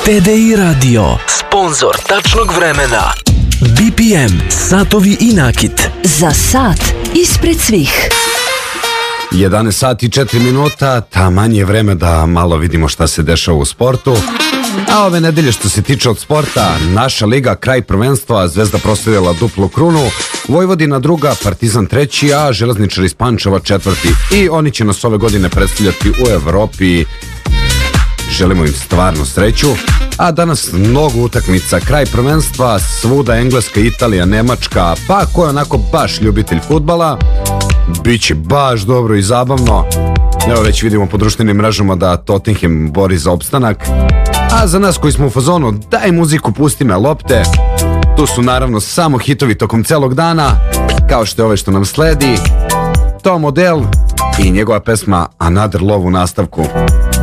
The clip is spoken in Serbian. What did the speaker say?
TDI Radio, sponsor tačnog vremena. BPM, satovi i nakit. Za sat ispred svih. 11 sati i 4 minuta, taman je vreme da malo vidimo šta se dešava u sportu. A ove nedelje što se tiče od sporta, naša liga, kraj prvenstva, Zvezda proslavila duplu krunu, Vojvodina druga, Partizan treći, a Železničar iz Pančeva četvrti. I oni će nas ove godine predstavljati u Evropi. Želimo im stvarno sreću. A danas mnogo utakmica, kraj prvenstva, svuda Engleska, Italija, Nemačka, pa ko je onako baš ljubitelj fudbala, biće baš dobro i zabavno. Evo već vidimo po društvenim mrežama da Tottenham bori za opstanak. A za nas koji smo u fazonu daj muziku, pusti me lopte, tu su naravno samo hitovi tokom celog dana, kao što je ove što nam sledi, Tom Odell i njegova pesma Another Love u nastavku.